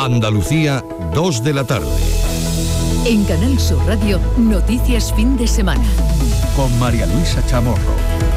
Andalucía, 2 de la tarde. En Canal Sur Radio, Noticias Fin de Semana. Con María Luisa Chamorro.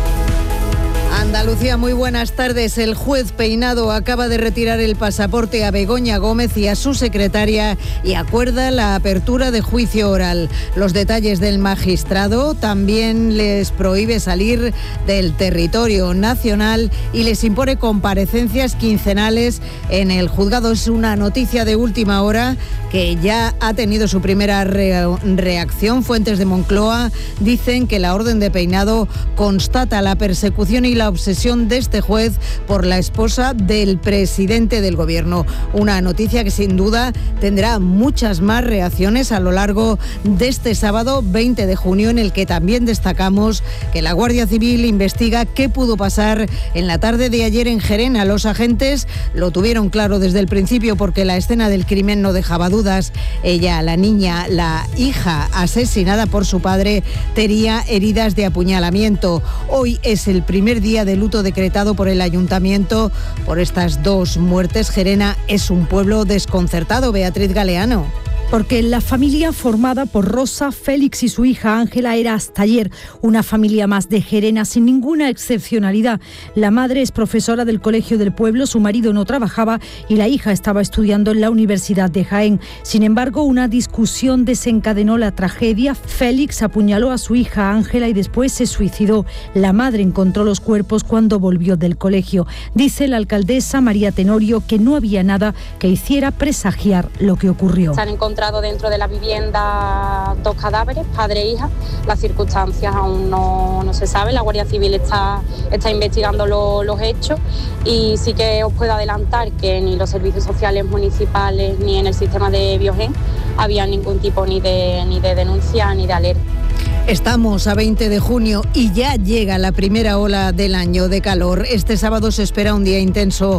Andalucía, muy buenas tardes. El juez Peinado acaba de retirar el pasaporte a Begoña Gómez y a su secretaria y acuerda la apertura de juicio oral. Los detalles del magistrado: también les prohíbe salir del territorio nacional y les impone comparecencias quincenales en el juzgado. Es una noticia de última hora que ya ha tenido su primera reacción. Fuentes de Moncloa dicen que la orden de Peinado constata la persecución y la obsesión de este juez por la esposa del presidente del gobierno. Una noticia que sin duda tendrá muchas más reacciones a lo largo de este sábado 20 de junio, en el que también destacamos que la Guardia Civil investiga qué pudo pasar en la tarde de ayer en Gerena. Los agentes lo tuvieron claro desde el principio porque la escena del crimen no dejaba dudas. Ella, la niña, la hija asesinada por su padre, tenía heridas de apuñalamiento. Hoy es el primer día de luto decretado por el ayuntamiento por estas dos muertes. Gerena es un pueblo desconcertado. Beatriz Galeano. Porque la familia formada por Rosa, Félix y su hija Ángela era hasta ayer una familia más de Gerena, sin ninguna excepcionalidad. La madre es profesora del colegio del pueblo, su marido no trabajaba y la hija estaba estudiando en la Universidad de Jaén. Sin embargo, una discusión desencadenó la tragedia. Félix apuñaló a su hija Ángela y después se suicidó. La madre encontró los cuerpos cuando volvió del colegio. Dice la alcaldesa María Tenorio que no había nada que hiciera presagiar lo que ocurrió. Se han encontrado dentro de la vivienda 2 cadáveres, padre e hija. Las circunstancias aún no se saben. La Guardia Civil está investigando los hechos y sí que os puedo adelantar que ni los servicios sociales municipales ni en el sistema de Biogen había ningún tipo ni de denuncia ni de alerta. Estamos a 20 de junio y ya llega la primera ola del año de calor. Este sábado se espera un día intenso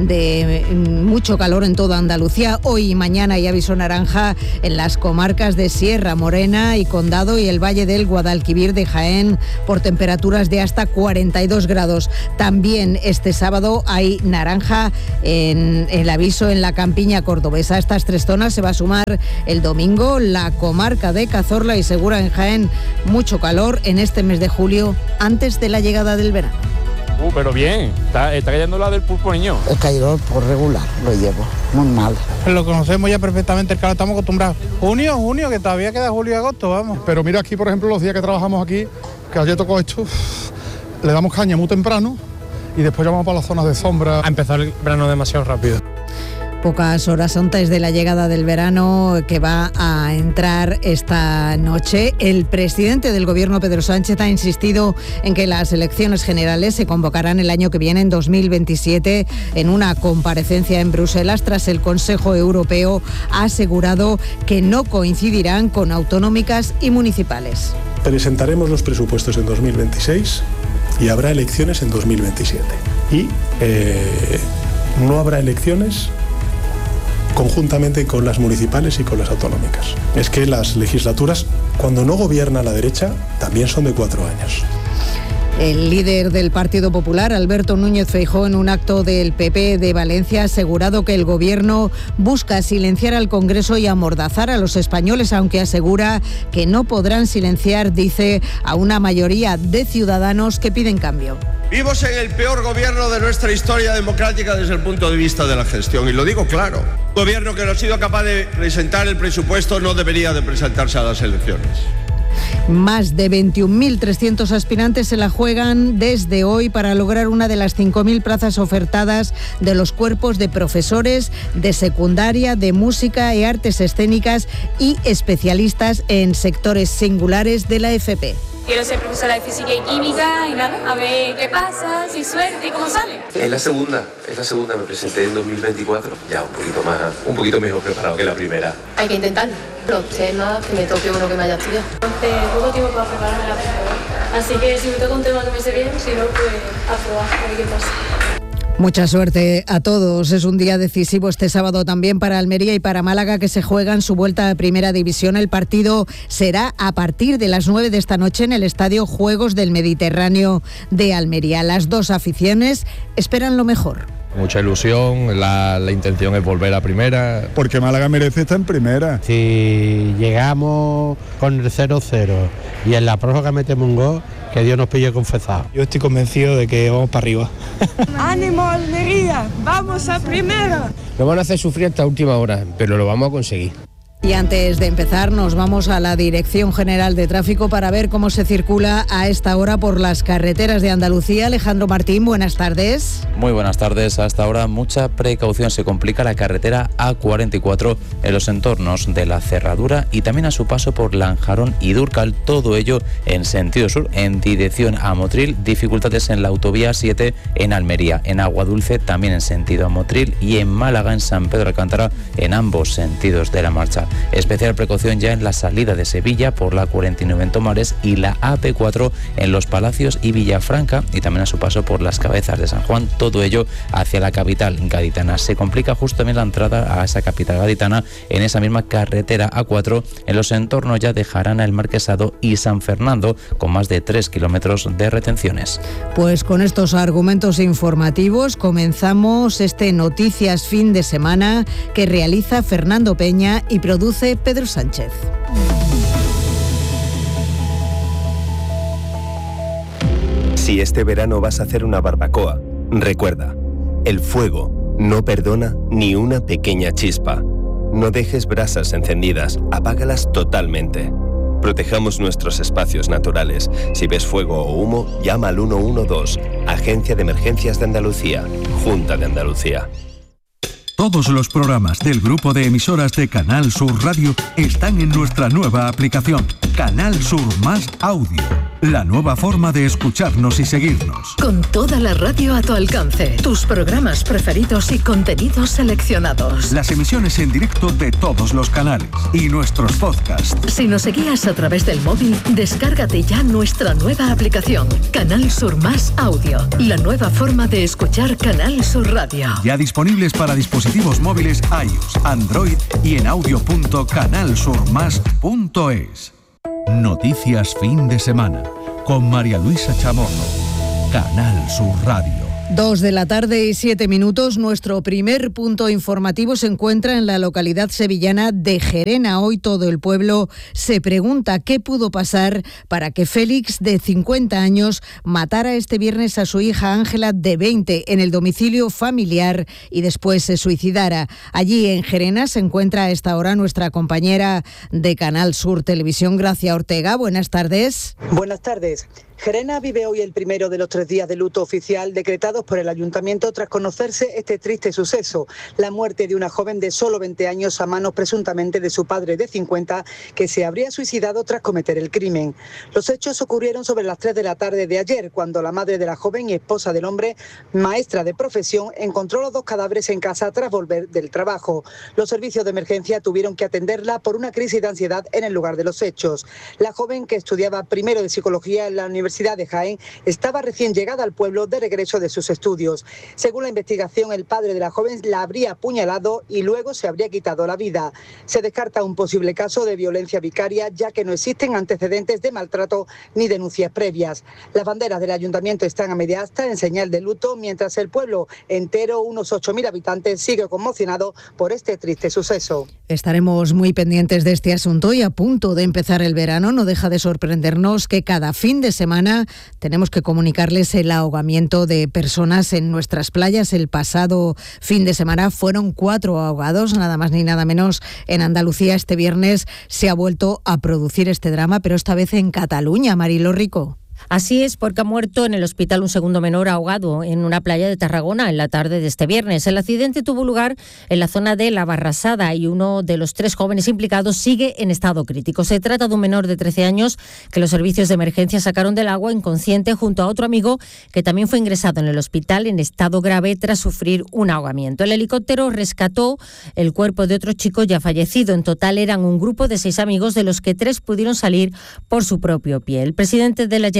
de mucho calor en toda Andalucía. Hoy y mañana hay aviso naranja en las comarcas de Sierra Morena y Condado y el Valle del Guadalquivir de Jaén por temperaturas de hasta 42 grados. También este sábado hay naranja en el aviso en la campiña cordobesa. A estas tres zonas se va a sumar el domingo la comarca de Cazorla y Segura en Jaén. Mucho calor en este mes de julio, antes de la llegada del verano. Pero bien, está cayendo la del pulpo, niño. El caído por regular, lo llevo, muy mal. Lo conocemos ya perfectamente, el calor, estamos acostumbrados. Junio, que todavía queda julio y agosto, vamos. Pero mira aquí, por ejemplo, los días que trabajamos aquí, que ayer tocó esto, le damos caña muy temprano y después ya vamos para las zonas de sombra. Ha empezado el verano demasiado rápido. Pocas horas antes de la llegada del verano que va a entrar esta noche, el presidente del gobierno, Pedro Sánchez, ha insistido en que las elecciones generales se convocarán el año que viene, en 2027, en una comparecencia en Bruselas. Tras el Consejo Europeo, ha asegurado que no coincidirán con autonómicas y municipales. Presentaremos los presupuestos en 2026 y habrá elecciones en 2027. Y no habrá elecciones conjuntamente con las municipales y con las autonómicas. Es que las legislaturas, cuando no gobierna la derecha, también son de 4 años. El líder del Partido Popular, Alberto Núñez Feijóo, en un acto del PP de Valencia, ha asegurado que el gobierno busca silenciar al Congreso y amordazar a los españoles, aunque asegura que no podrán silenciar, dice, a una mayoría de ciudadanos que piden cambio. Vivimos en el peor gobierno de nuestra historia democrática desde el punto de vista de la gestión, y lo digo claro. Un gobierno que no ha sido capaz de presentar el presupuesto no debería de presentarse a las elecciones. Más de 21.300 aspirantes se la juegan desde hoy para lograr una de las 5.000 plazas ofertadas de los cuerpos de profesores de secundaria, de música y artes escénicas y especialistas en sectores singulares de la FP. Quiero ser profesora de física y química y nada, a ver qué pasa, si suerte y cómo sale. Es la segunda, me presenté en 2024, ya un poquito mejor preparado que la primera. Hay que intentarlo, los temas, que me toque uno que me haya estudiado. Poco tiempo para prepararme la primera, así que si me toca un tema que me sé bien, si no, pues a probar, a ver qué pasa. Mucha suerte a todos. Es un día decisivo este sábado también para Almería y para Málaga, que se juegan su vuelta a Primera División. El partido será a partir de las 9 de esta noche en el Estadio Juegos del Mediterráneo de Almería. Las dos aficiones esperan lo mejor. Mucha ilusión, la intención es volver a Primera. Porque Málaga merece estar en Primera. Si llegamos con el 0-0 y en la prórroga metemos un gol, que Dios nos pille confesado. Yo estoy convencido de que vamos para arriba. ¡Ánimo, Almería! ¡Vamos a Primera! Nos van a hacer sufrir hasta última hora, pero lo vamos a conseguir. Y antes de empezar nos vamos a la Dirección General de Tráfico para ver cómo se circula a esta hora por las carreteras de Andalucía. Alejandro Martín, buenas tardes. Muy buenas tardes. A esta hora mucha precaución. Se complica la carretera A44 en los entornos de la Cerradura y también a su paso por Lanjarón y Dúrcal. Todo ello en sentido sur, en dirección a Motril. Dificultades en la autovía 7 en Almería, en Aguadulce también en sentido a Motril y en Málaga, en San Pedro de Alcántara, en ambos sentidos de la marcha. Especial precaución ya en la salida de Sevilla por la 49 en Tomares y la AP4 en Los Palacios y Villafranca y también a su paso por las Cabezas de San Juan, todo ello hacia la capital gaditana. Se complica justo también la entrada a esa capital gaditana en esa misma carretera A4 en los entornos ya de Jarana, el Marquesado y San Fernando, con más de 3 kilómetros de retenciones. Pues con estos argumentos informativos comenzamos este Noticias Fin de Semana que realiza Fernando Peña y produce Pedro Sánchez. Si este verano vas a hacer una barbacoa, recuerda, el fuego no perdona ni una pequeña chispa. No dejes brasas encendidas, apágalas totalmente. Protejamos nuestros espacios naturales. Si ves fuego o humo, llama al 112, Agencia de Emergencias de Andalucía, Junta de Andalucía. Todos los programas del grupo de emisoras de Canal Sur Radio están en nuestra nueva aplicación, Canal Sur Más Audio, la nueva forma de escucharnos y seguirnos. Con toda la radio a tu alcance, tus programas preferidos y contenidos seleccionados. Las emisiones en directo de todos los canales y nuestros podcasts. Si nos seguías a través del móvil, descárgate ya nuestra nueva aplicación, Canal Sur Más Audio, la nueva forma de escuchar Canal Sur Radio. Ya disponibles para dispositivos móviles iOS, Android y en audio.canalsurmas.es. Noticias Fin de Semana con María Luisa Chamorro. Canal Sur Radio. 2 de la tarde y 7 minutos. Nuestro primer punto informativo se encuentra en la localidad sevillana de Gerena. Hoy todo el pueblo se pregunta qué pudo pasar para que Félix, de 50 años, matara este viernes a su hija Ángela, de 20, en el domicilio familiar y después se suicidara. Allí en Gerena se encuentra a esta hora nuestra compañera de Canal Sur Televisión, Gracia Ortega. Buenas tardes. Buenas tardes. Gerena vive hoy el primero de los 3 días de luto oficial decretados por el Ayuntamiento tras conocerse este triste suceso, la muerte de una joven de solo 20 años a manos presuntamente de su padre de 50, que se habría suicidado tras cometer el crimen. Los hechos ocurrieron sobre las 3 de la tarde de ayer, cuando la madre de la joven y esposa del hombre, maestra de profesión, encontró los 2 cadáveres en casa tras volver del trabajo. Los servicios de emergencia tuvieron que atenderla por una crisis de ansiedad en el lugar de los hechos. La joven, que estudiaba primero de psicología en la Universidad de Jaén, estaba recién llegada al pueblo de regreso de sus estudios. Según la investigación, el padre de la joven la habría apuñalado y luego se habría quitado la vida. Se descarta un posible caso de violencia vicaria, ya que no existen antecedentes de maltrato ni denuncias previas. Las banderas del ayuntamiento están a media asta en señal de luto, mientras el pueblo entero, unos 8.000 habitantes, sigue conmocionado por este triste suceso. Estaremos muy pendientes de este asunto y a punto de empezar el verano. No deja de sorprendernos que cada fin de semana tenemos que comunicarles el ahogamiento de personas en nuestras playas. El pasado fin de semana fueron 4 ahogados, nada más ni nada menos, en Andalucía. Este viernes se ha vuelto a producir este drama, pero esta vez en Cataluña. Mariló Rico. Así es, porque ha muerto en el hospital un segundo menor ahogado en una playa de Tarragona en la tarde de este viernes. El accidente tuvo lugar en la zona de La Barrasada y uno de los 3 jóvenes implicados sigue en estado crítico. Se trata de un menor de 13 años que los servicios de emergencia sacaron del agua inconsciente junto a otro amigo que también fue ingresado en el hospital en estado grave tras sufrir un ahogamiento. El helicóptero rescató el cuerpo de otro chico ya fallecido. En total eran un grupo de 6 amigos, de los que 3 pudieron salir por su propio pie. El presidente de la Generalitat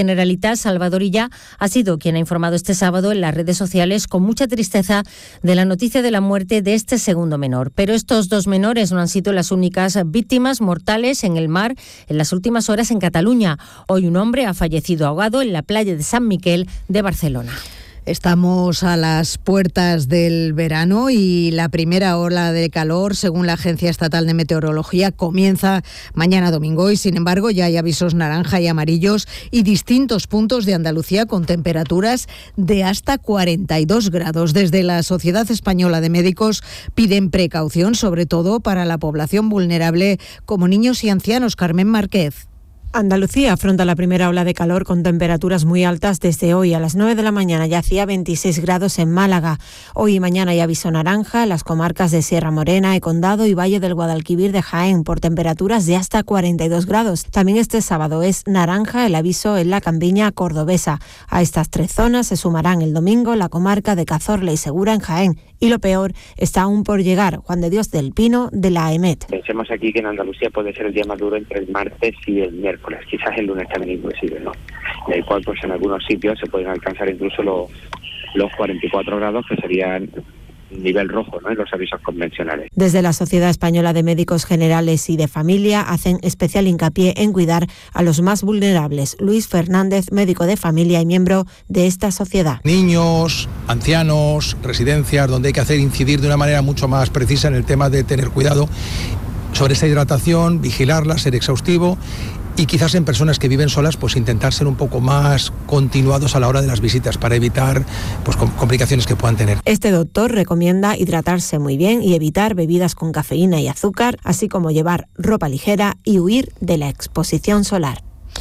Generalitat, Salvador Illa, ha sido quien ha informado este sábado en las redes sociales con mucha tristeza de la noticia de la muerte de este segundo menor. Pero estos dos menores no han sido las únicas víctimas mortales en el mar en las últimas horas en Cataluña. Hoy un hombre ha fallecido ahogado en la playa de San Miquel de Barcelona. Estamos a las puertas del verano y la primera ola de calor, según la Agencia Estatal de Meteorología, comienza mañana domingo y, sin embargo, ya hay avisos naranja y amarillos y distintos puntos de Andalucía con temperaturas de hasta 42 grados. Desde la Sociedad Española de Médicos piden precaución, sobre todo para la población vulnerable como niños y ancianos. Carmen Márquez. Andalucía afronta la primera ola de calor con temperaturas muy altas desde hoy. A las 9 de la mañana ya hacía 26 grados en Málaga. Hoy y mañana hay aviso naranja en las comarcas de Sierra Morena, Condado y Valle del Guadalquivir de Jaén por temperaturas de hasta 42 grados. También este sábado es naranja el aviso en la campiña cordobesa. A estas tres zonas se sumarán el domingo la comarca de Cazorla y Segura en Jaén. Y lo peor está aún por llegar. Juan de Dios del Pino, de la AEMET. Pensemos aquí que en Andalucía puede ser el día más duro entre el martes y el miércoles. Quizás el lunes también inclusive, ¿no? El cual pues en algunos sitios se pueden alcanzar incluso los 44 grados, que serían nivel rojo, ¿no?, en los avisos convencionales. Desde la Sociedad Española de Médicos Generales y de Familia hacen especial hincapié en cuidar a los más vulnerables. Luis Fernández, médico de familia y miembro de esta sociedad. Niños, ancianos, residencias, donde hay que hacer incidir de una manera mucho más precisa en el tema de tener cuidado sobre esa hidratación, vigilarla, ser exhaustivo. Y quizás en personas que viven solas, pues intentar ser un poco más continuados a la hora de las visitas para evitar pues complicaciones que puedan tener. Este doctor recomienda hidratarse muy bien y evitar bebidas con cafeína y azúcar, así como llevar ropa ligera y huir de la exposición solar.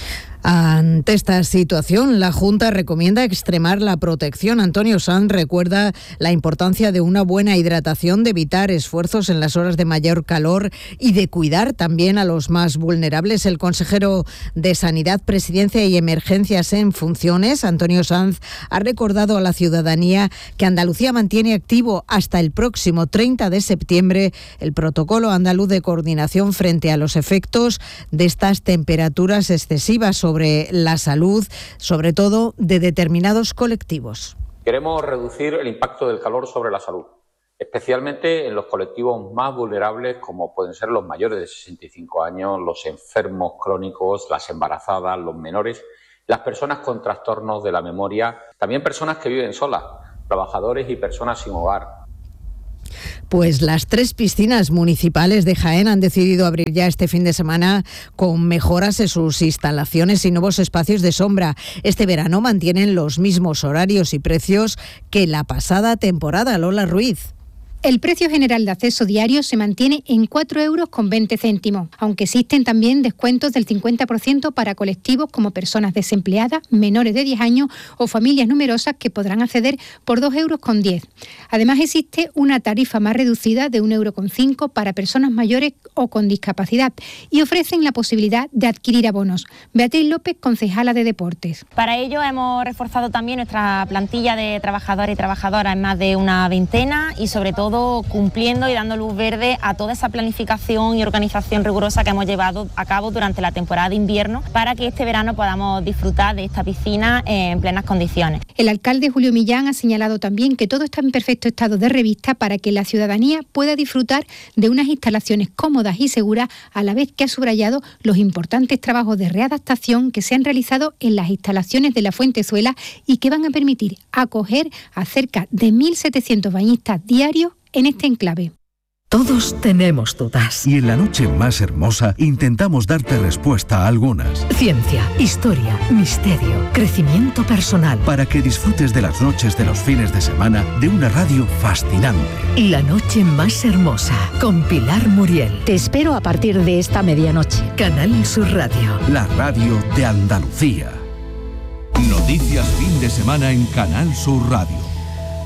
Ante esta situación, la Junta recomienda extremar la protección. Antonio Sanz recuerda la importancia de una buena hidratación, de evitar esfuerzos en las horas de mayor calor y de cuidar también a los más vulnerables. El consejero de Sanidad, Presidencia y Emergencias en funciones, Antonio Sanz, ha recordado a la ciudadanía que Andalucía mantiene activo hasta el próximo 30 de septiembre el protocolo andaluz de coordinación frente a los efectos de estas temperaturas excesivas sobre la salud, sobre todo de determinados colectivos. Queremos reducir el impacto del calor sobre la salud, especialmente en los colectivos más vulnerables, como pueden ser los mayores de 65 años, los enfermos crónicos, las embarazadas, los menores, las personas con trastornos de la memoria, también personas que viven solas, trabajadores y personas sin hogar. Pues las 3 piscinas municipales de Jaén han decidido abrir ya este fin de semana con mejoras en sus instalaciones y nuevos espacios de sombra. Este verano mantienen los mismos horarios y precios que la pasada temporada. Lola Ruiz. El precio general de acceso diario se mantiene en 4,20 €, aunque existen también descuentos del 50% para colectivos como personas desempleadas, menores de 10 años o familias numerosas que podrán acceder por 2,10 €. Además existe una tarifa más reducida de 1,05 € para personas mayores o con discapacidad y ofrecen la posibilidad de adquirir abonos. Beatriz López, concejala de Deportes. Para ello hemos reforzado también nuestra plantilla de trabajadores y trabajadoras en más de una veintena y sobre todo cumpliendo y dando luz verde a toda esa planificación y organización rigurosa que hemos llevado a cabo durante la temporada de invierno para que este verano podamos disfrutar de esta piscina en plenas condiciones. El alcalde Julio Millán ha señalado también que todo está en perfecto estado de revista para que la ciudadanía pueda disfrutar de unas instalaciones cómodas y seguras, a la vez que ha subrayado los importantes trabajos de readaptación que se han realizado en las instalaciones de la Fuentezuela y que van a permitir acoger a cerca de 1.700 bañistas diarios en este enclave. Todos tenemos dudas. Y en la noche más hermosa intentamos darte respuesta a algunas. Ciencia, historia, misterio, crecimiento personal. Para que disfrutes de las noches de los fines de semana de una radio fascinante. La noche más hermosa, con Pilar Muriel. Te espero a partir de esta medianoche. Canal Sur Radio. La radio de Andalucía. Noticias fin de semana en Canal Sur Radio.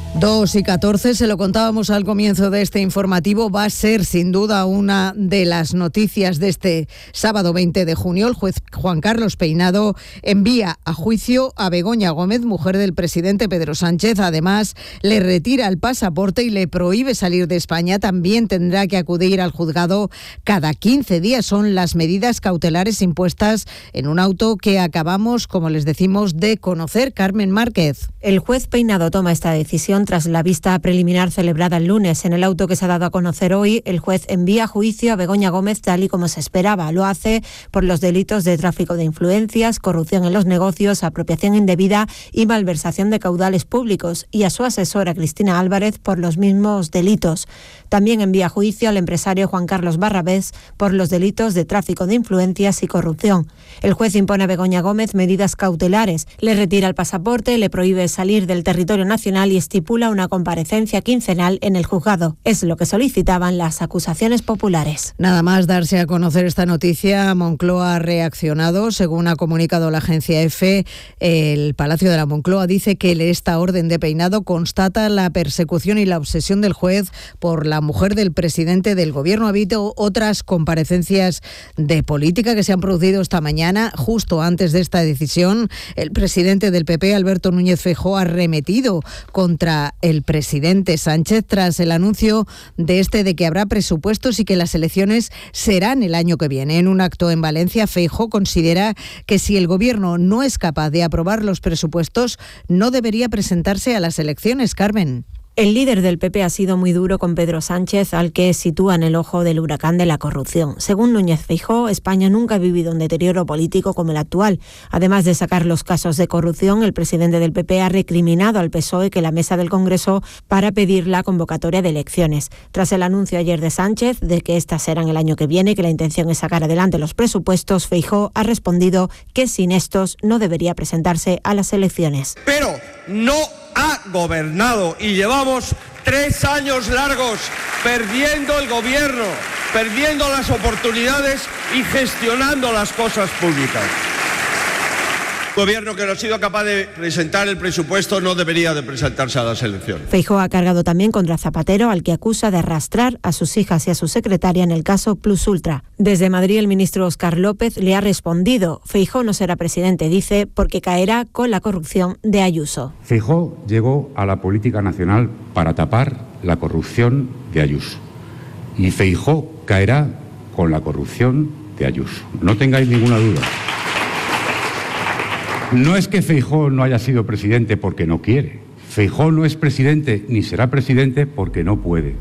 2:14, se lo contábamos al comienzo de este informativo, va a ser sin duda una de las noticias de este sábado 20 de junio. El juez Juan Carlos Peinado envía a juicio a Begoña Gómez, mujer del presidente Pedro Sánchez. Además, le retira el pasaporte y le prohíbe salir de España. También tendrá que acudir al juzgado cada 15 días. Son las medidas cautelares impuestas en un auto que acabamos, como les decimos, de conocer. Carmen Márquez. El juez Peinado toma esta decisión tras la vista preliminar celebrada el lunes. En el auto que se ha dado a conocer hoy, el juez envía a juicio a Begoña Gómez tal y como se esperaba. Lo hace por los delitos de tráfico de influencias, corrupción en los negocios, apropiación indebida y malversación de caudales públicos, y a su asesora Cristina Álvarez por los mismos delitos. También envía a juicio al empresario Juan Carlos Barrabés por los delitos de tráfico de influencias y corrupción. El juez impone a Begoña Gómez medidas cautelares. Le retira el pasaporte, le prohíbe salir del territorio nacional y estipula una comparecencia quincenal en el juzgado. Es lo que solicitaban las acusaciones populares. Nada más darse a conocer esta noticia, Moncloa ha reaccionado. Según ha comunicado la agencia EFE, el Palacio de la Moncloa dice que esta orden de Peinado constata la persecución y la obsesión del juez por la mujer del presidente del gobierno. Ha habido otras comparecencias de política que se han producido esta mañana. Justo antes de esta decisión, el presidente del PP, Alberto Núñez Feijóo, ha arremetido contra el presidente Sánchez tras el anuncio de que habrá presupuestos y que las elecciones serán el año que viene. En un acto en Valencia, Feijóo considera que si el gobierno no es capaz de aprobar los presupuestos, no debería presentarse a las elecciones. Carmen. El líder del PP ha sido muy duro con Pedro Sánchez, al que sitúa en el ojo del huracán de la corrupción. Según Núñez Feijóo, España nunca ha vivido un deterioro político como el actual. Además de sacar los casos de corrupción, el presidente del PP ha recriminado al PSOE que la mesa del Congreso para pedir la convocatoria de elecciones. Tras el anuncio ayer de Sánchez de que estas serán el año que viene y que la intención es sacar adelante los presupuestos, Feijóo ha respondido que sin estos no debería presentarse a las elecciones. Pero no ha gobernado y llevamos 3 años largos perdiendo el gobierno, perdiendo las oportunidades y gestionando las cosas públicas. Gobierno que no ha sido capaz de presentar el presupuesto no debería de presentarse a las elecciones. Feijóo ha cargado también contra Zapatero, al que acusa de arrastrar a sus hijas y a su secretaria en el caso Plus Ultra. Desde Madrid, el ministro Óscar López le ha respondido: Feijóo no será presidente, dice, porque caerá con la corrupción de Ayuso. Feijóo llegó a la política nacional para tapar la corrupción de Ayuso. Y Feijóo caerá con la corrupción de Ayuso. No tengáis ninguna duda. No es que Feijóo no haya sido presidente porque no quiere. Feijóo no es presidente ni será presidente porque no puede.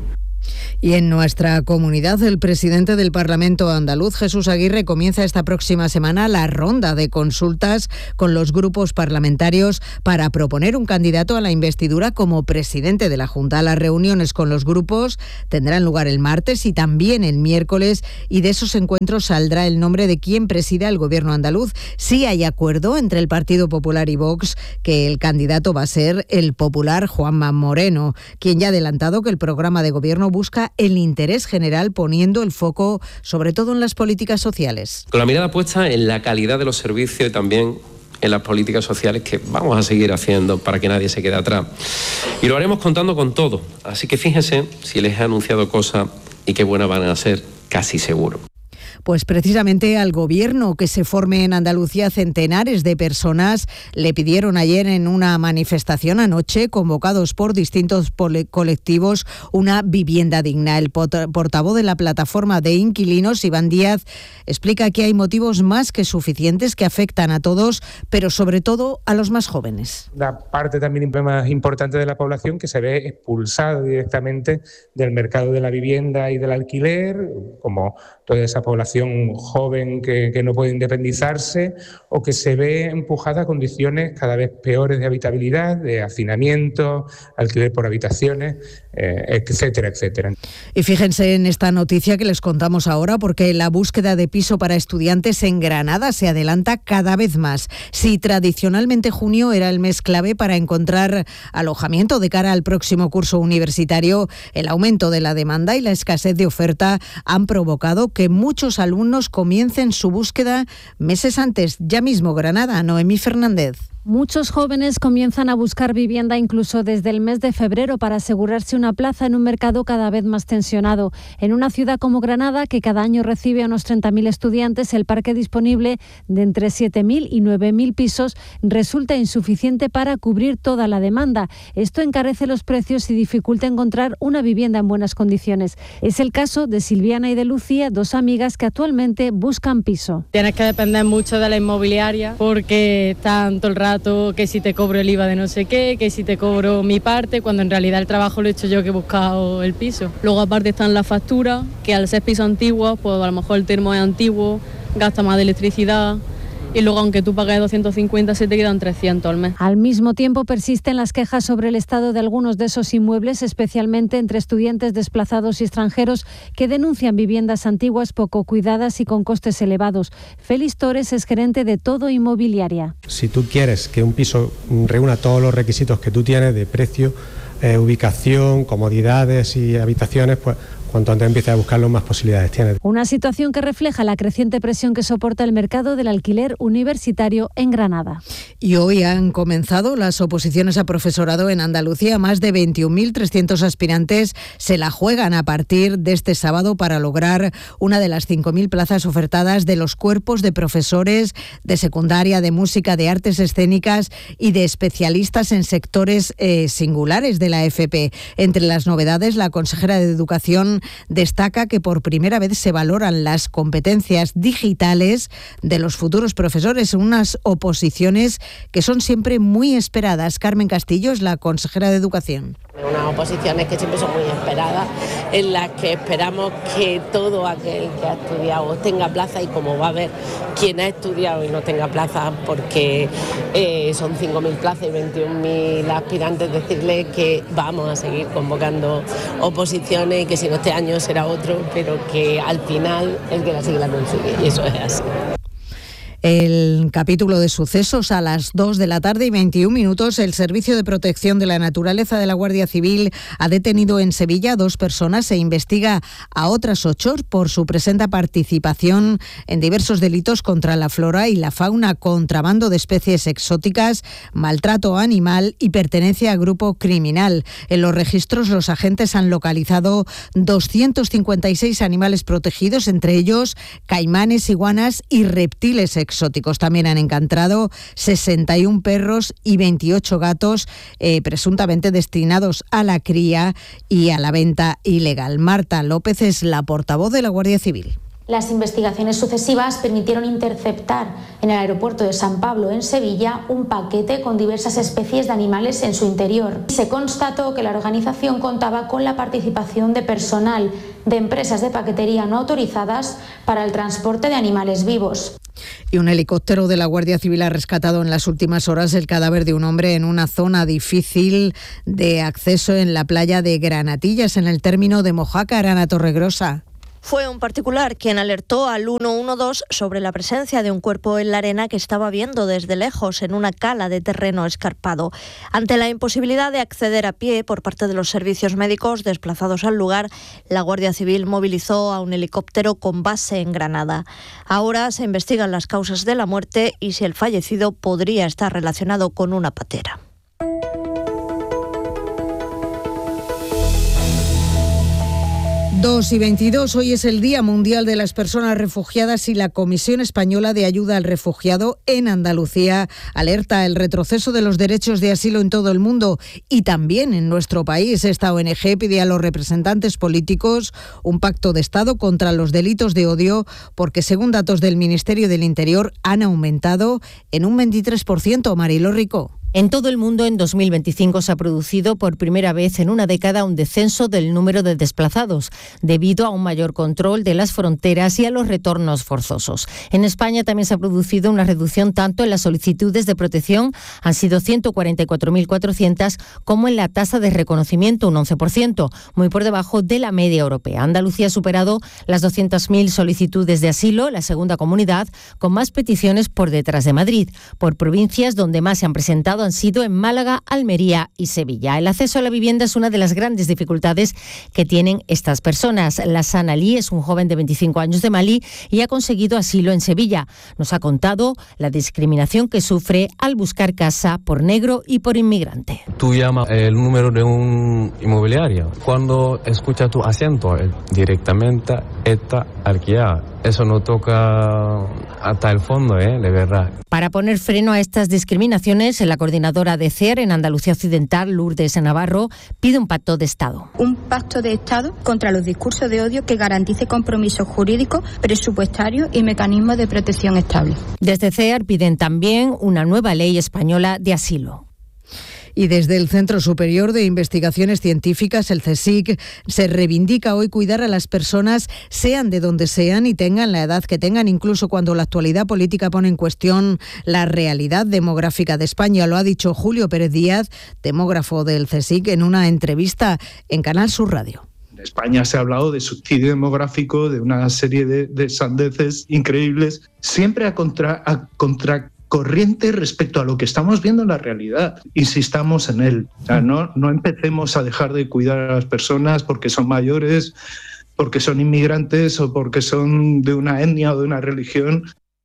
Y en nuestra comunidad, el presidente del Parlamento andaluz, Jesús Aguirre, comienza esta próxima semana la ronda de consultas con los grupos parlamentarios para proponer un candidato a la investidura como presidente de la Junta. Las reuniones con los grupos tendrán lugar el martes y también el miércoles, y de esos encuentros saldrá el nombre de quien presida el gobierno andaluz. Sí hay acuerdo entre el Partido Popular y Vox que el candidato va a ser el popular Juanma Moreno, quien ya ha adelantado que el programa de gobierno busca el interés general, poniendo el foco sobre todo en las políticas sociales. Con la mirada puesta en la calidad de los servicios y también en las políticas sociales que vamos a seguir haciendo para que nadie se quede atrás. Y lo haremos contando con todo. Así que fíjense si les he anunciado cosas y qué buenas van a ser, casi seguro. Pues precisamente al gobierno que se forme en Andalucía, centenares de personas le pidieron ayer en una manifestación anoche, convocados por distintos colectivos, una vivienda digna. El portavoz de la plataforma de inquilinos, Iván Díaz, explica que hay motivos más que suficientes que afectan a todos, pero sobre todo a los más jóvenes. La parte también más importante de la población que se ve expulsada directamente del mercado de la vivienda y del alquiler, como toda esa población joven que no puede independizarse o que se ve empujada a condiciones cada vez peores de habitabilidad, de hacinamiento, alquiler por habitaciones, etcétera, etcétera. Y fíjense en esta noticia que les contamos ahora, porque la búsqueda de piso para estudiantes en Granada se adelanta cada vez más. Si tradicionalmente junio era el mes clave para encontrar alojamiento de cara al próximo curso universitario, el aumento de la demanda y la escasez de oferta han provocado que muchos alumnos comiencen su búsqueda meses antes. Ya mismo Granada, Noemí Fernández. Muchos jóvenes comienzan a buscar vivienda incluso desde el mes de febrero para asegurarse una plaza en un mercado cada vez más tensionado. En una ciudad como Granada, que cada año recibe a unos 30.000 estudiantes, el parque disponible de entre 7.000 y 9.000 pisos resulta insuficiente para cubrir toda la demanda. Esto encarece los precios y dificulta encontrar una vivienda en buenas condiciones. Es el caso de Silviana y de Lucía, dos amigas que actualmente buscan piso. Tienes que depender mucho de la inmobiliaria porque están todo el rato que si te cobro el IVA de no sé qué, que si te cobro mi parte, cuando en realidad el trabajo lo he hecho yo que he buscado el piso. Luego aparte están las facturas, que al ser pisos antiguos, pues a lo mejor el termo es antiguo, gasta más de electricidad. Y luego, aunque tú pagues 250, se te quedan 300 al mes. Al mismo tiempo, persisten las quejas sobre el estado de algunos de esos inmuebles, especialmente entre estudiantes desplazados y extranjeros que denuncian viviendas antiguas poco cuidadas y con costes elevados. Félix Torres es gerente de Todo Inmobiliaria. Si tú quieres que un piso reúna todos los requisitos que tú tienes de precio, ubicación, comodidades y habitaciones, pues cuanto antes empieces a buscarlo, más posibilidades tienes. Una situación que refleja la creciente presión que soporta el mercado del alquiler universitario en Granada. Y hoy han comenzado las oposiciones a profesorado en Andalucía. Más de 21.300 aspirantes se la juegan a partir de este sábado para lograr una de las 5.000 plazas ofertadas de los cuerpos de profesores de secundaria, de música, de artes escénicas y de especialistas en sectores singulares de la FP. Entre las novedades, la consejera de Educación destaca que por primera vez se valoran las competencias digitales de los futuros profesores, unas oposiciones que son siempre muy esperadas. Carmen Castillo es la consejera de Educación. Unas oposiciones que siempre son muy esperadas, en las que esperamos que todo aquel que ha estudiado tenga plaza, y como va a haber quien ha estudiado y no tenga plaza, porque son 5.000 plazas y 21.000 aspirantes, decirle que vamos a seguir convocando oposiciones y que si no este año será otro, pero que al final el que la sigue la consigue, y eso es así. El capítulo de sucesos a las 2 de la tarde y 21 minutos. El Servicio de Protección de la Naturaleza de la Guardia Civil ha detenido en Sevilla a 2 personas e investiga a otras 8 por su presunta participación en diversos delitos contra la flora y la fauna, contrabando de especies exóticas, maltrato animal y pertenencia a grupo criminal. En los registros, los agentes han localizado 256 animales protegidos, entre ellos caimanes, iguanas y reptiles exóticos. También han encontrado 61 perros y 28 gatos presuntamente destinados a la cría y a la venta ilegal. Marta López es la portavoz de la Guardia Civil. Las investigaciones sucesivas permitieron interceptar en el aeropuerto de San Pablo, en Sevilla, un paquete con diversas especies de animales en su interior. Se constató que la organización contaba con la participación de personal de empresas de paquetería no autorizadas para el transporte de animales vivos. Y un helicóptero de la Guardia Civil ha rescatado en las últimas horas el cadáver de un hombre en una zona difícil de acceso en la playa de Granatillas, en el término de Mojácar. Ana Torregrosa. Fue un particular quien alertó al 112 sobre la presencia de un cuerpo en la arena que estaba viendo desde lejos en una cala de terreno escarpado. Ante la imposibilidad de acceder a pie por parte de los servicios médicos desplazados al lugar, la Guardia Civil movilizó a un helicóptero con base en Granada. Ahora se investigan las causas de la muerte y si el fallecido podría estar relacionado con una patera. Dos y 22, hoy es el Día Mundial de las Personas Refugiadas y la Comisión Española de Ayuda al Refugiado en Andalucía alerta el retroceso de los derechos de asilo en todo el mundo y también en nuestro país. Esta ONG pide a los representantes políticos un pacto de Estado contra los delitos de odio porque, según datos del Ministerio del Interior, han aumentado en un 23%. Mariló Rico. En todo el mundo, en 2025 se ha producido por primera vez en una década un descenso del número de desplazados, debido a un mayor control de las fronteras y a los retornos forzosos. En España también se ha producido una reducción tanto en las solicitudes de protección, han sido 144.400, como en la tasa de reconocimiento, un 11%, muy por debajo de la media europea. Andalucía ha superado las 200.000 solicitudes de asilo, la segunda comunidad con más peticiones por detrás de Madrid. Por provincias donde más se han presentado pasado han sido en Málaga, Almería y Sevilla. El acceso a la vivienda es una de las grandes dificultades que tienen estas personas. Lassana Ali es un joven de 25 años de Malí y ha conseguido asilo en Sevilla. Nos ha contado la discriminación que sufre al buscar casa por negro y por inmigrante. Tú llamas el número de un inmobiliario. Cuando escucha tu acento, directamente está alquilada. Eso no toca hasta el fondo, de verdad. Para poner freno a estas discriminaciones, la coordinadora de CER en Andalucía Occidental, Lourdes Navarro, pide un pacto de Estado. Un pacto de Estado contra los discursos de odio que garantice compromisos jurídicos, presupuestarios y mecanismos de protección estables. Desde CER piden también una nueva ley española de asilo. Y desde el Centro Superior de Investigaciones Científicas, el CSIC, se reivindica hoy cuidar a las personas, sean de donde sean y tengan la edad que tengan, incluso cuando la actualidad política pone en cuestión la realidad demográfica de España. Lo ha dicho Julio Pérez Díaz, demógrafo del CSIC, en una entrevista en Canal Sur Radio. En España se ha hablado de subsidio demográfico, de una serie de sandeces increíbles, siempre a contracorriente respecto a lo que estamos viendo en la realidad. Insistamos en él. O sea, no empecemos a dejar de cuidar a las personas porque son mayores, porque son inmigrantes o porque son de una etnia o de una religión.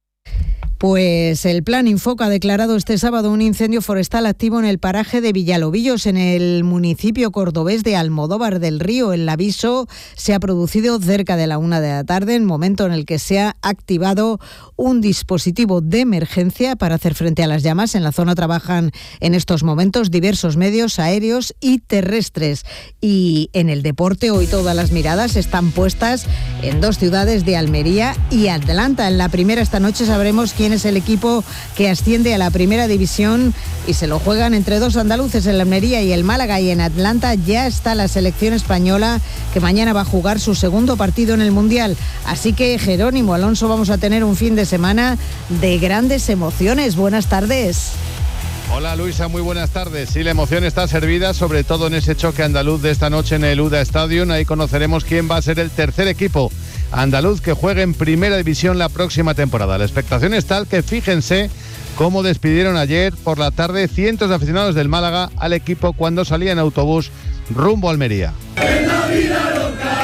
Pues el Plan Infoca ha declarado este sábado un incendio forestal activo en el paraje de Villalobillos, en el municipio cordobés de Almodóvar del Río. El aviso se ha producido cerca de la 1 de la tarde, en momento en el que se ha activado un dispositivo de emergencia para hacer frente a las llamas. En la zona trabajan en estos momentos diversos medios aéreos y terrestres. Y en el deporte, hoy todas las miradas están puestas en dos ciudades de Almería y Atlanta. En la primera esta noche sabremos quién es el equipo que asciende a la primera división y se lo juegan entre dos andaluces, el Almería y el Málaga. Y en Atlanta ya está la selección española, que mañana va a jugar su segundo partido en el Mundial. Así que, Jerónimo Alonso, vamos a tener un fin de semana de grandes emociones. Buenas tardes. Hola Luisa, muy buenas tardes. Sí, la emoción está servida, sobre todo en ese choque andaluz de esta noche en el UDA Stadium. Ahí conoceremos quién va a ser el tercer equipo andaluz que juegue en primera división la próxima temporada. La expectación es tal que fíjense cómo despidieron ayer por la tarde cientos de aficionados del Málaga al equipo cuando salía en autobús rumbo a Almería. En la vida loca.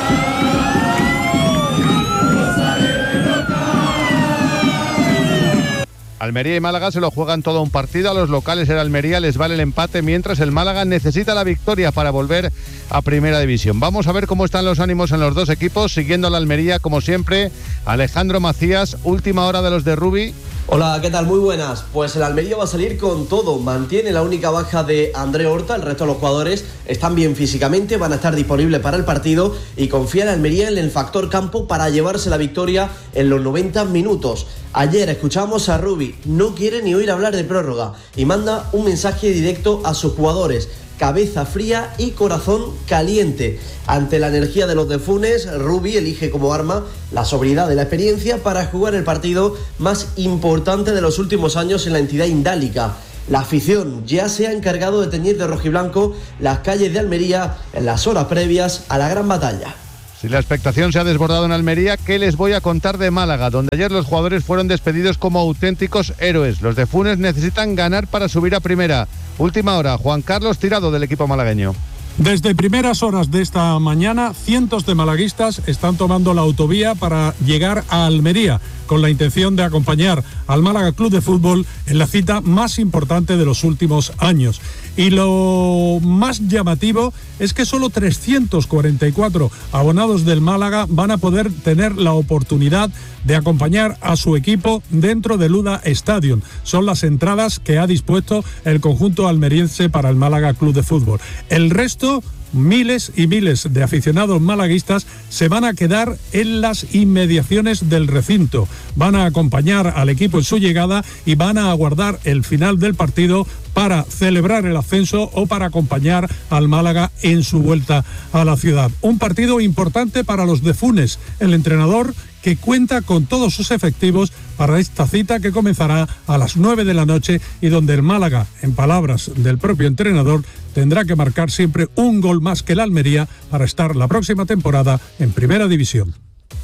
Almería y Málaga se lo juegan todo un partido. A los locales en Almería les vale el empate, mientras el Málaga necesita la victoria para volver a primera división. Vamos a ver cómo están los ánimos en los dos equipos. Siguiendo a la Almería, como siempre, Alejandro Macías, última hora de los de Rubi. Hola, ¿qué tal? Muy buenas. Pues el Almería va a salir con todo. Mantiene la única baja de André Horta. El resto de los jugadores están bien físicamente, van a estar disponibles para el partido y confía en Almería en el factor campo para llevarse la victoria en los 90 minutos. Ayer escuchamos a Rubi, no quiere ni oír hablar de prórroga y manda un mensaje directo a sus jugadores. Cabeza fría y corazón caliente. Ante la energía de los de Funes, Rubi elige como arma la sobriedad de la experiencia para jugar el partido más importante de los últimos años en la entidad indálica. La afición ya se ha encargado de teñir de rojiblanco las calles de Almería en las horas previas a la gran batalla. Si la expectación se ha desbordado en Almería, ¿qué les voy a contar de Málaga, donde ayer los jugadores fueron despedidos como auténticos héroes? Los de Funes necesitan ganar para subir a primera. Última hora, Juan Carlos Tirado del equipo malagueño. Desde primeras horas de esta mañana, cientos de malaguistas están tomando la autovía para llegar a Almería, con la intención de acompañar al Málaga Club de Fútbol en la cita más importante de los últimos años. Y lo más llamativo es que solo 344 abonados del Málaga van a poder tener la oportunidad de acompañar a su equipo dentro del UDA Stadium. Son las entradas que ha dispuesto el conjunto almeriense para el Málaga Club de Fútbol. El resto, miles y miles de aficionados malaguistas, se van a quedar en las inmediaciones del recinto. Van a acompañar al equipo en su llegada y van a aguardar el final del partido para celebrar el ascenso o para acompañar al Málaga en su vuelta a la ciudad. Un partido importante para los de Funes, el entrenador que cuenta con todos sus efectivos para esta cita que comenzará a las 9 de la noche y donde el Málaga, en palabras del propio entrenador, tendrá que marcar siempre un gol más que el Almería para estar la próxima temporada en Primera División.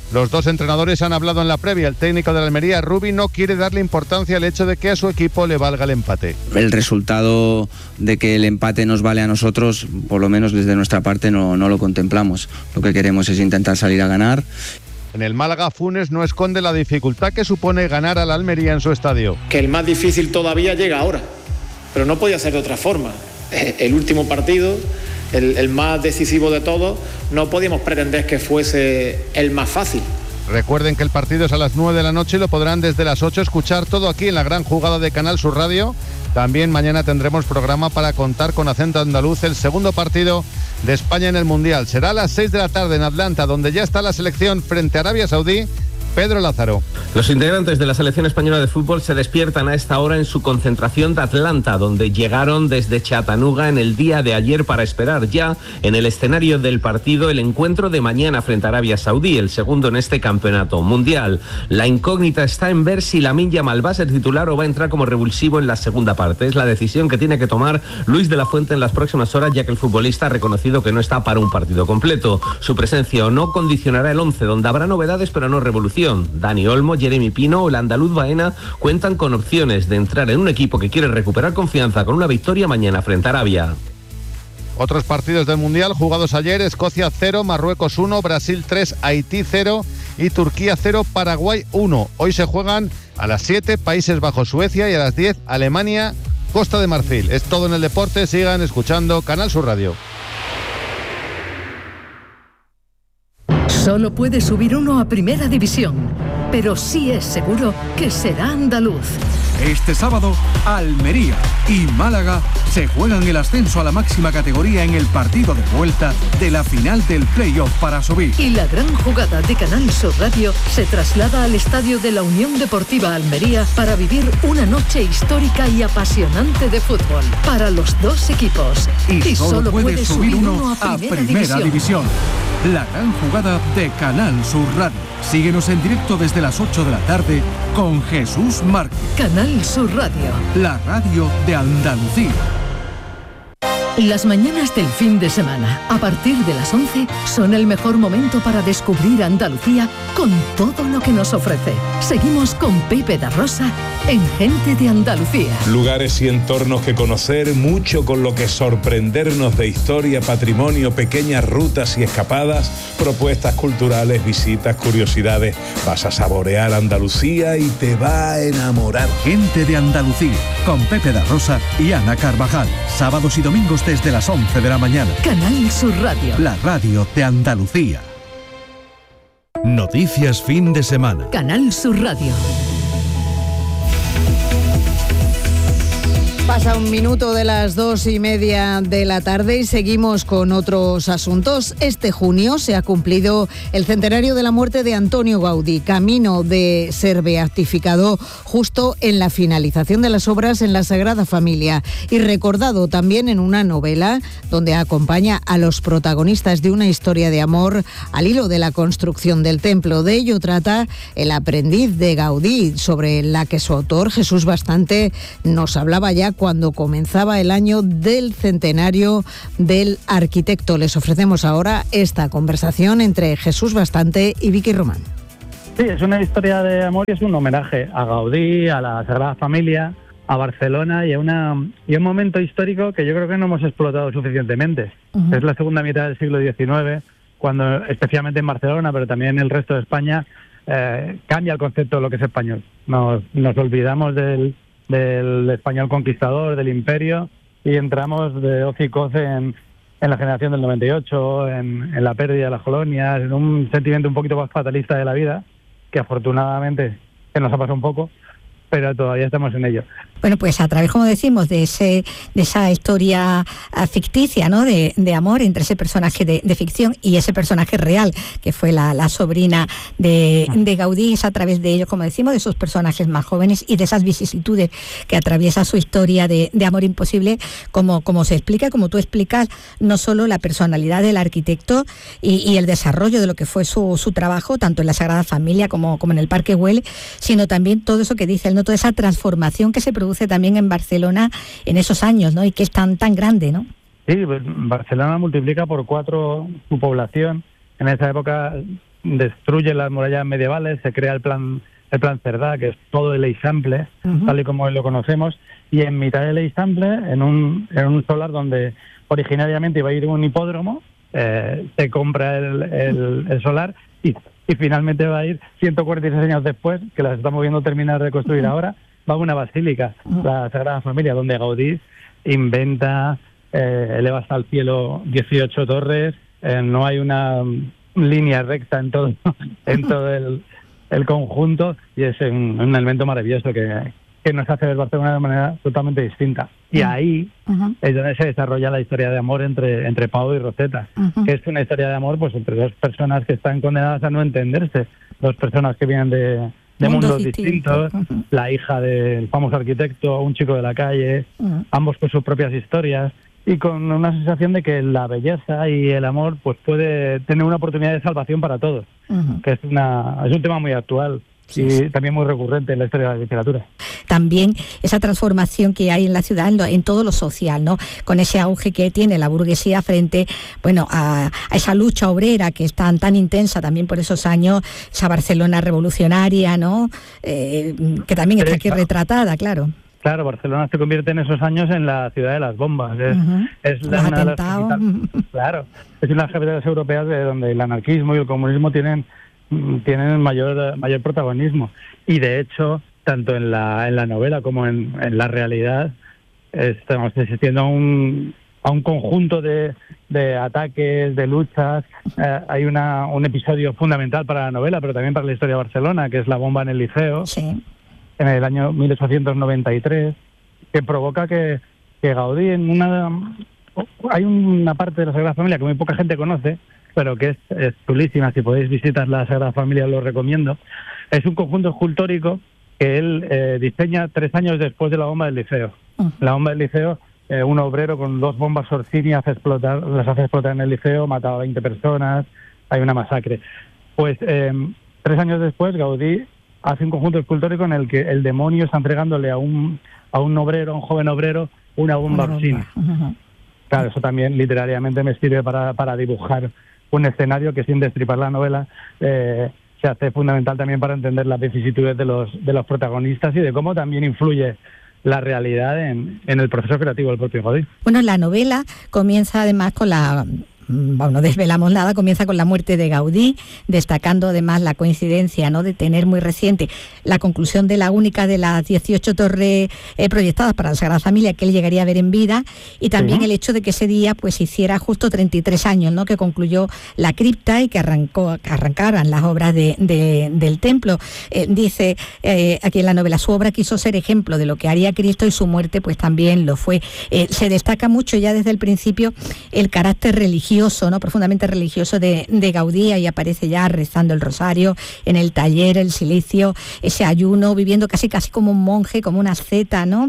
Los dos entrenadores han hablado en la previa. El técnico de la Almería, Rubi, no quiere darle importancia al hecho de que a su equipo le valga el empate. El resultado de que el empate nos vale a nosotros, por lo menos desde nuestra parte, no lo contemplamos. Lo que queremos es intentar salir a ganar. En el Málaga, Funes no esconde la dificultad que supone ganar a la Almería en su estadio. Que el más difícil todavía llega ahora, pero no podía ser de otra forma. El último partido, el más decisivo de todos, no podíamos pretender que fuese el más fácil. Recuerden que el partido es a las 9 de la noche y lo podrán desde las 8 escuchar todo aquí en la gran jugada de Canal Sur Radio. También mañana tendremos programa para contar con acento andaluz el segundo partido de España en el Mundial. Será a las 6 de la tarde en Atlanta, donde ya está la selección frente a Arabia Saudí. Pedro Lázaro. Los integrantes de la selección española de fútbol se despiertan a esta hora en su concentración de Atlanta, donde llegaron desde Chattanooga en el día de ayer para esperar ya en el escenario del partido el encuentro de mañana frente a Arabia Saudí, el segundo en este campeonato mundial. La incógnita está en ver si Lamine Yamal va a ser titular o va a entrar como revulsivo en la segunda parte. Es la decisión que tiene que tomar Luis de la Fuente en las próximas horas, ya que el futbolista ha reconocido que no está para un partido completo. Su presencia o no condicionará el 11, donde habrá novedades pero no revolución. Dani Olmo, Jeremy Pino o el andaluz Baena cuentan con opciones de entrar en un equipo que quiere recuperar confianza con una victoria mañana frente a Arabia. Otros partidos del Mundial jugados ayer: Escocia 0, Marruecos 1, Brasil 3, Haití 0 y Turquía 0, Paraguay 1. Hoy se juegan a las 7 Países Bajos, Suecia, y a las 10 Alemania, Costa de Marfil. Es todo en el deporte. Sigan escuchando Canal Sur Radio. Solo puede subir uno a Primera División, pero sí es seguro que será andaluz. Este sábado, Almería y Málaga se juegan el ascenso a la máxima categoría en el partido de vuelta de la final del play-off para subir. Y la gran jugada de Canal Sur Radio se traslada al estadio de la Unión Deportiva Almería para vivir una noche histórica y apasionante de fútbol para los dos equipos. Y solo puede subir uno a Primera División. La gran jugada de Canal Sur Radio. Síguenos en directo desde las 8 de la tarde con Jesús Márquez. Canal Sur Radio. La radio de Andalucía. Las mañanas del fin de semana, a partir de las 11, son el mejor momento para descubrir Andalucía con todo lo que nos ofrece. Seguimos con Pepe da Rosa en Gente de Andalucía. Lugares y entornos que conocer, mucho con lo que sorprendernos de historia, patrimonio, pequeñas rutas y escapadas, propuestas culturales, visitas, curiosidades. Vas a saborear Andalucía y te va a enamorar. Gente de Andalucía, con Pepe da Rosa y Ana Carvajal. Sábados y domingos desde las 11 de la mañana. Canal Sur Radio. La radio de Andalucía. Noticias fin de semana. Canal Sur Radio. Pasa un minuto de las 2:30 de la tarde y seguimos con otros asuntos. Este junio se ha cumplido el centenario de la muerte de Antonio Gaudí, camino de ser beatificado justo en la finalización de las obras en la Sagrada Familia y recordado también en una novela donde acompaña a los protagonistas de una historia de amor al hilo de la construcción del templo. De ello trata El aprendiz de Gaudí, sobre la que su autor, Jesús Bastante, nos hablaba ya cuando comenzaba el año del centenario del arquitecto. Les ofrecemos ahora esta conversación entre Jesús Bastante y Vicky Román. Sí, es una historia de amor y es un homenaje a Gaudí, a la Sagrada Familia, a Barcelona y a un momento histórico que yo creo que no hemos explotado suficientemente. Es la segunda mitad del siglo XIX, cuando especialmente en Barcelona, pero también en el resto de España, cambia el concepto de lo que es español. Nos olvidamos del español conquistador, del imperio, y entramos de hoz y coce en la generación del 98, en la pérdida de las colonias, en un sentimiento un poquito más fatalista de la vida, que afortunadamente se nos ha pasado un poco, pero todavía estamos en ello. Bueno, pues a través, como decimos, de esa historia ficticia, ¿no? De amor entre ese personaje de ficción y ese personaje real, que fue la sobrina de Gaudí, es a través de ellos, como decimos, de esos personajes más jóvenes y de esas vicisitudes que atraviesa su historia de amor imposible, como se explica, como tú explicas, no solo la personalidad del arquitecto y el desarrollo de lo que fue su trabajo, tanto en la Sagrada Familia como en el Parque Güell, sino también todo eso que dice él, ¿no? Toda esa transformación que se produce también en Barcelona en esos años, ¿no? Y que es tan grande, ¿no? Sí, pues Barcelona multiplica por 4 su población. En esa época destruye las murallas medievales, se crea el plan Cerdá, que es todo el Eixample, tal y como lo conocemos, y en mitad del Eixample, en un solar donde originariamente iba a ir un hipódromo, se compra el solar y finalmente va a ir 146 años después, que las estamos viendo terminar de construir ahora, va a una basílica, la Sagrada Familia, donde Gaudí inventa, eleva hasta el cielo 18 torres, no hay una línea recta en todo el conjunto, y es un elemento maravilloso que nos hace ver Barcelona de manera totalmente distinta. Y ahí es donde se desarrolla la historia de amor entre Pau y Roseta, que es una historia de amor pues entre dos personas que están condenadas a no entenderse, dos personas que vienen de mundos distintos, la hija del famoso arquitecto, un chico de la calle, ambos con sus propias historias, y con una sensación de que la belleza y el amor pues puede tener una oportunidad de salvación para todos, que es un tema muy actual. Y también muy recurrente en la historia de la literatura. También esa transformación que hay en la ciudad en todo lo social, ¿no? Con ese auge que tiene la burguesía frente, bueno, a esa lucha obrera que es tan intensa también por esos años, esa Barcelona revolucionaria, ¿no? Que también está aquí retratada, claro. Claro, Barcelona se convierte en esos años en la ciudad de las bombas. Es una de las capitales, claro, es una de las capitales europeas de donde el anarquismo y el comunismo tienen mayor protagonismo, y de hecho tanto en la novela como en la realidad estamos asistiendo a un conjunto de ataques, de luchas. Hay un episodio fundamental para la novela, pero también para la historia de Barcelona, que es la bomba en el Liceo, en el año 1893, que provoca que Gaudí hay una parte de la Sagrada Familia que muy poca gente conoce, pero que es chulísima. Si podéis visitar la Sagrada Familia, os lo recomiendo. Es un conjunto escultórico que él diseña 3 años después de la bomba del Liceo. La bomba del Liceo, un obrero con 2 bombas Orsini las hace explotar en el Liceo, mata a 20 personas, hay una masacre. Pues 3 años después, Gaudí hace un conjunto escultórico en el que el demonio está entregándole a un obrero, a un joven obrero, una bomba Orsini. Claro, eso también literariamente me sirve para dibujar un escenario que, sin destripar la novela, se hace fundamental también para entender las vicisitudes de los protagonistas y de cómo también influye la realidad en el proceso creativo del propio Gaudí. Bueno, la novela comienza además con no desvelamos nada, comienza con la muerte de Gaudí, destacando además la coincidencia, ¿no?, de tener muy reciente la conclusión de la única de las 18 torres proyectadas para la Sagrada Familia que él llegaría a ver en vida, y también el hecho de que ese día pues hiciera justo 33 años, ¿no?, que concluyó la cripta y que arrancaran las obras del templo. Dice aquí en la novela, su obra quiso ser ejemplo de lo que haría Cristo, y su muerte pues también lo fue. Se destaca mucho ya desde el principio el carácter religioso, ¿no?, profundamente religioso de Gaudí, y aparece ya rezando el rosario en el taller, el silicio, ese ayuno, viviendo casi como un monje, como una asceta, ¿no?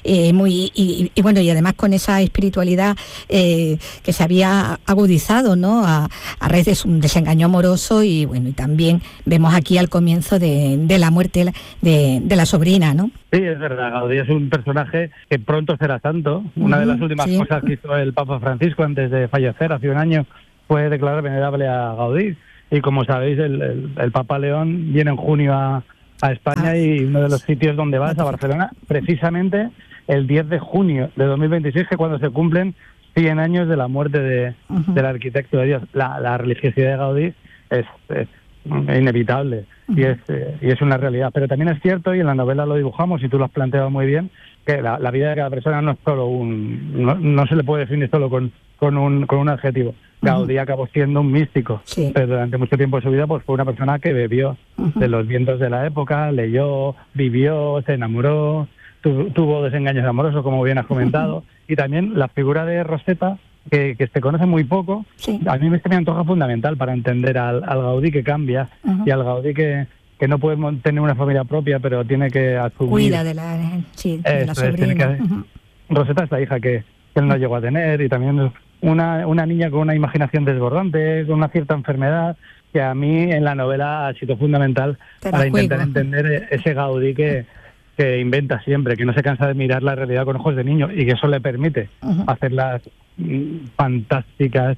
Y bueno, y además con esa espiritualidad que se había agudizado, ¿no?, a raíz de un desengaño amoroso, y bueno, y también vemos aquí al comienzo de la muerte de la sobrina, ¿no? Sí, es verdad, Gaudí es un personaje que pronto será santo. Una de las últimas cosas que hizo el Papa Francisco antes de fallecer hace un año fue declarar venerable a Gaudí, y como sabéis el Papa León viene en junio a España, y uno de los sitios donde va es a Barcelona, precisamente el 10 de junio de 2026, que cuando se cumplen 100 años de la muerte del arquitecto de Dios. La religiosidad de Gaudí es inevitable, y es una realidad, pero también es cierto, y en la novela lo dibujamos y tú lo has planteado muy bien, que la vida de cada persona no es solo no se le puede definir solo con un adjetivo. Gaudí acabó siendo un místico, pero durante mucho tiempo de su vida pues fue una persona que bebió de los vientos de la época, leyó, vivió, se enamoró, tuvo desengaños amorosos, como bien has comentado, y también la figura de Roseta, que se conoce muy poco, a mí me antoja fundamental para entender al Gaudí que cambia, y al Gaudí que no puede tener una familia propia, pero tiene que asumir... Cuida de la sobrina. Roseta es la hija que él no llegó a tener, y también una niña con una imaginación desbordante, con una cierta enfermedad, que a mí en la novela ha sido fundamental para intentar entender ese Gaudí que inventa siempre, que no se cansa de mirar la realidad con ojos de niño, y que eso le permite hacer las fantásticas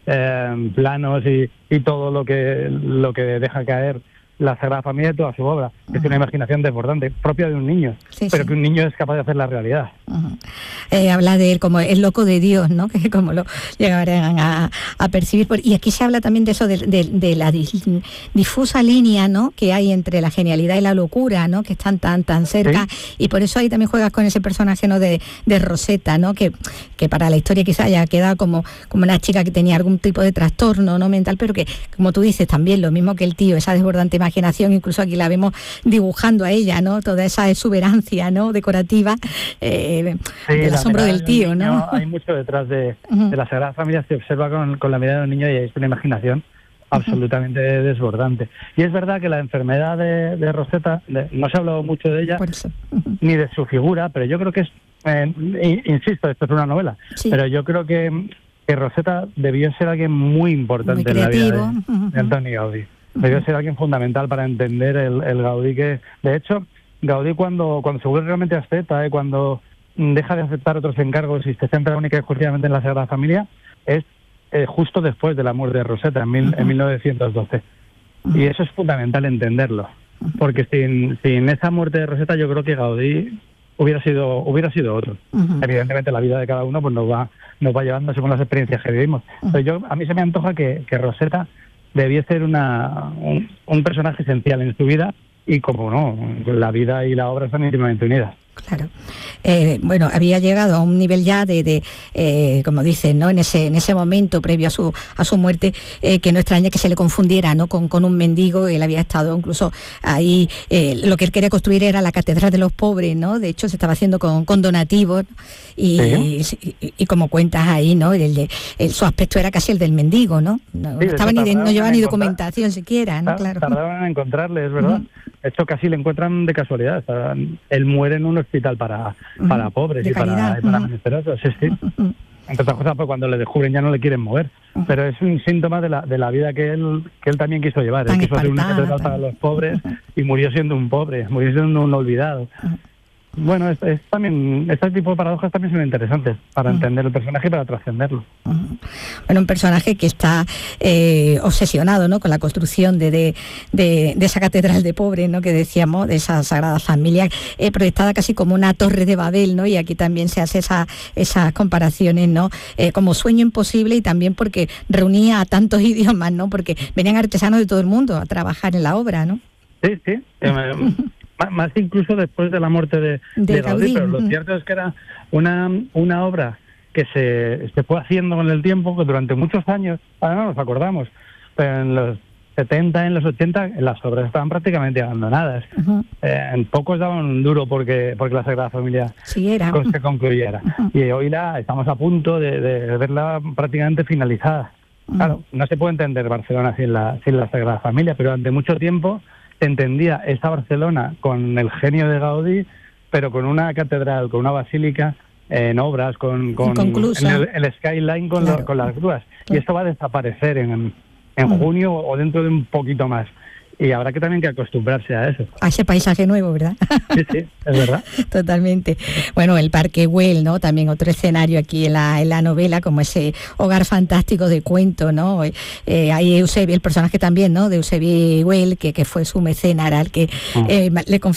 planos y todo lo que deja caer la Sagrada Familia de toda su obra. Es una imaginación desbordante, propia de un niño, pero que un niño es capaz de hacer la realidad. Habla de él como el loco de Dios, ¿no? Que como lo llegarán a percibir. Y aquí se habla también de eso, de la difusa línea, ¿no?, que hay entre la genialidad y la locura, ¿no?, que están tan cerca. Y por eso ahí también juegas con ese personaje, ¿no?, de Rosetta, ¿no?, que para la historia quizá haya quedado como una chica que tenía algún tipo de trastorno, ¿no?, mental, pero que, como tú dices, también lo mismo que el tío, esa desbordante imaginación, incluso aquí la vemos dibujando a ella, ¿no?, toda esa exuberancia, ¿no?, decorativa, del asombro del tío, ¿no? Hay mucho detrás de la Sagrada Familia, se observa con la mirada de un niño y es una imaginación absolutamente desbordante. Y es verdad que la enfermedad de Rosetta, no se ha hablado mucho de ella, ni de su figura, pero yo creo que es, insisto, esto es una novela, pero yo creo que Rosetta debió ser alguien muy importante en la vida de Antoni Gaudí. Debió ser alguien fundamental para entender el Gaudí que, de hecho, Gaudí cuando se vuelve realmente asceta, cuando deja de aceptar otros encargos y se centra única y exclusivamente en la Sagrada Familia, es justo después de la muerte de Rosetta, en 1912. Y eso es fundamental entenderlo, porque sin esa muerte de Rosetta yo creo que Gaudí hubiera sido otro. Evidentemente la vida de cada uno pues nos va llevando según las experiencias que vivimos. Pero a mí se me antoja que Rosetta debía ser un personaje esencial en su vida, y como no, la vida y la obra están íntimamente unidas. Claro. Bueno, había llegado a un nivel ya de como dicen, ¿no?, en ese momento previo a su muerte, que no extraña que se le confundiera, ¿no?, con un mendigo. Él había estado incluso ahí, lo que él quería construir era la Catedral de los Pobres, ¿no? De hecho se estaba haciendo con donativos y como cuentas ahí, ¿no?, su aspecto era casi el del mendigo, ¿no? No llevaba ni documentación siquiera, ¿no? Claro. Tardaban en encontrarle, es verdad. De hecho, casi le encuentran de casualidad. Él muere en un hospital para pobres y para menesterosos. Sí. Entre otras cosas, pues cuando le descubren ya no le quieren mover. Pero es un síntoma de la vida que él también quiso llevar. Él quiso hacer una catedral para los pobres y murió siendo un pobre, murió siendo un olvidado. Bueno, también este tipo de paradojas también son interesantes para entender el personaje y para trascenderlo. Bueno, un personaje que está obsesionado, ¿no?, con la construcción de esa catedral de pobres, ¿no?, que decíamos, de esa Sagrada Familia, proyectada casi como una torre de Babel, ¿no? Y aquí también se hace esas comparaciones, ¿no?, como sueño imposible, y también porque reunía a tantos idiomas, ¿no?, porque venían artesanos de todo el mundo a trabajar en la obra, ¿no? Sí. Más incluso después de la muerte de Gaudí, pero lo cierto es que era una obra que se fue haciendo con el tiempo, que durante muchos años, ahora no nos acordamos, pero en los 70, en los 80, las obras estaban prácticamente abandonadas. En pocos daban un duro porque la Sagrada Familia se concluyera. Y hoy estamos a punto de verla prácticamente finalizada. Claro, no se puede entender Barcelona sin la Sagrada Familia, pero durante mucho tiempo se entendía esa Barcelona con el genio de Gaudí, pero con una catedral, con una basílica en obras, con el skyline, con las grúas. Y esto va a desaparecer en junio o dentro de un poquito más. Y habrá que también acostumbrarse a eso. A ese paisaje nuevo, ¿verdad? Sí, es verdad. Totalmente. Bueno, el Parque Güell, ¿no? También otro escenario aquí en la novela, como ese hogar fantástico de cuento, ¿no? Hay Eusebio, el personaje también, ¿no?, de Eusebio Güell, que fue su mecenas, al que le